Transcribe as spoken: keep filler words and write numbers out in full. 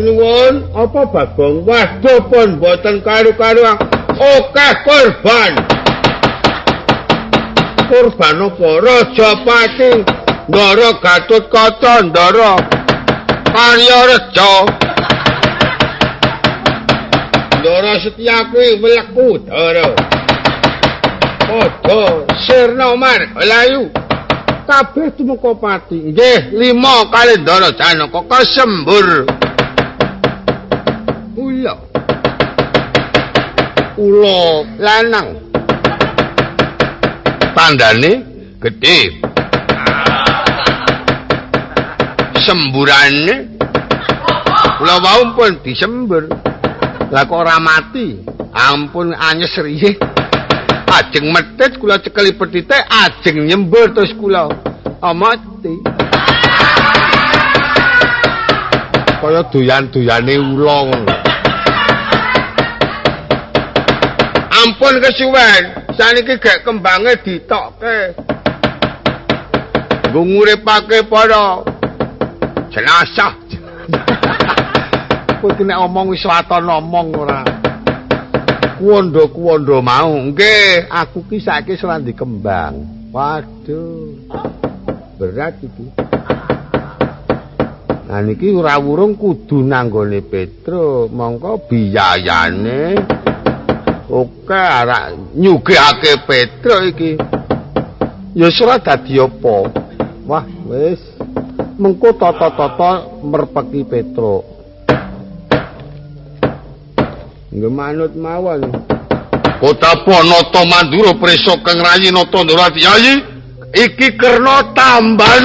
nuwun, apa Bagong? Waduh pun mboten karu-karuan. Oke korban. Korban apa? Rajapati Ndara Gatotkaca Ndara Karyareja. Ndara Setya kuwi mlebu Ndara. Padha sirna margalayu. Kabeh tumeka pati. Nggih, lima kali Ndara Janaka kesembur. Ula. Ula lanang. Tandane gedhe. Semburane kula wau pun disembur. Lah kok ora mati. Ampun anyes riye. Ajeng metit kula cekeli petite, ajeng nyembur terus kula mati. Kaya doyan-doyane ula ngono. Ampun kesuwen, saniki gek kembange ditokke. Nggo nguripake para jenazah. Kowe nek omong wis waton omong ora. Kuwondo-kuwondo mau. Nggih, aku ki saiki ora ndi kembang. Waduh. Berat iki. Nah niki ora wurung kudu nanggone Petro, mongko biyayane oke arek nyugihake Petro iki. Ya ora dadi apa. Wah, wis mengko tata-tata merpeki Petro. Nggih manut mawon. Kotapa nata Mandura prisa kang rayi nata Ndrawati. Yayi iki kerna tamban